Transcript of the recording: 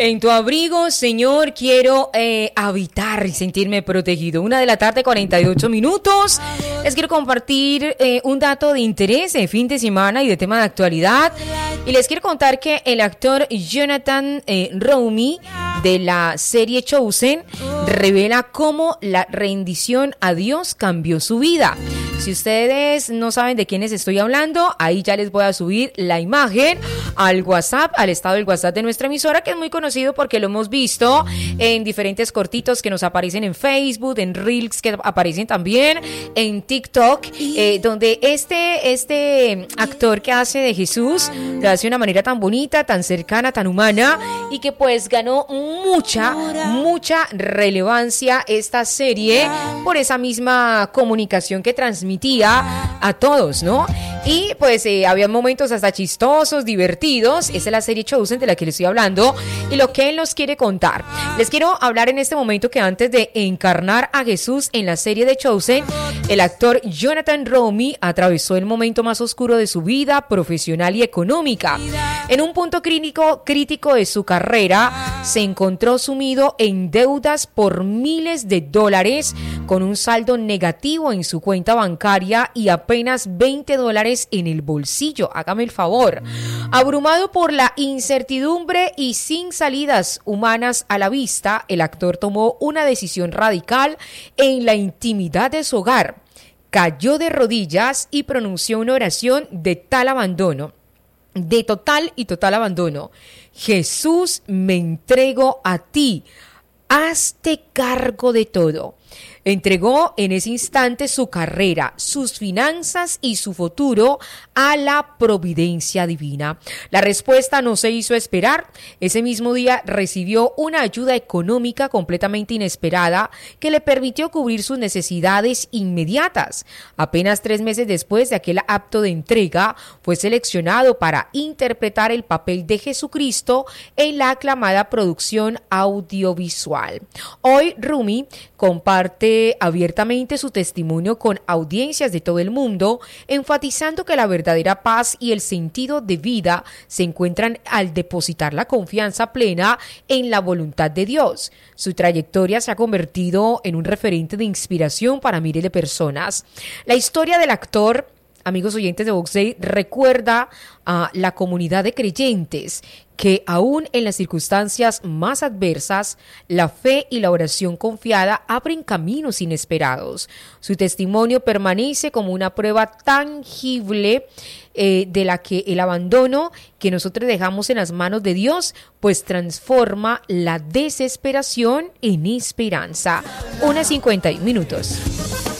En tu abrigo, Señor, quiero habitar y sentirme protegido. 1:00 48 minutos. Les quiero compartir un dato de interés de fin de semana y de tema de actualidad. Y les quiero contar que el actor Jonathan Roumie de la serie Chosen revela cómo la rendición a Dios cambió su vida. Si ustedes no saben de quiénes estoy hablando, ahí ya les voy a subir la imagen al WhatsApp, al estado del WhatsApp de nuestra emisora, que es muy conocido porque lo hemos visto en diferentes cortitos que nos aparecen en Facebook, en Reels que aparecen también en TikTok, donde este actor que hace de Jesús lo hace de una manera tan bonita, tan cercana, tan humana, y que pues ganó mucha relevancia esta serie por esa misma comunicación que transmitía a todos, ¿no? Y pues había momentos hasta chistosos, divertidos. Esa es la serie Chosen de la que les estoy hablando y lo que él nos quiere contar. Les quiero hablar en este momento que antes de encarnar a Jesús en la serie de Chosen, el actor Jonathan Roumie atravesó el momento más oscuro de su vida profesional y económica. En un punto crítico de su carrera, se encontró sumido en deudas por miles de dólares, con un saldo negativo en su cuenta bancaria y apenas $20 en el bolsillo. Hágame el favor. Abrumado por la incertidumbre y sin salidas humanas a la vista, el actor tomó una decisión radical en la intimidad de su hogar. Cayó de rodillas y pronunció una oración de total abandono. Jesús, me entrego a ti. Hazte cargo de todo. Entregó en ese instante su carrera, sus finanzas y su futuro a la providencia divina. La respuesta no se hizo esperar. Ese mismo día recibió una ayuda económica completamente inesperada que le permitió cubrir sus necesidades inmediatas. Apenas 3 meses después de aquel acto de entrega, fue seleccionado para interpretar el papel de Jesucristo en la aclamada producción audiovisual. Hoy Roumie comparte abiertamente su testimonio con audiencias de todo el mundo, enfatizando que la verdadera paz y el sentido de vida se encuentran al depositar la confianza plena en la voluntad de Dios. Su trayectoria se ha convertido en un referente de inspiración para miles de personas. La historia del actor, amigos oyentes de Vox Day, recuerda a la comunidad de creyentes que aún en las circunstancias más adversas, la fe y la oración confiada abren caminos inesperados. Su testimonio permanece como una prueba tangible de la que el abandono que nosotros dejamos en las manos de Dios, pues transforma la desesperación en esperanza. 1:51 minutos.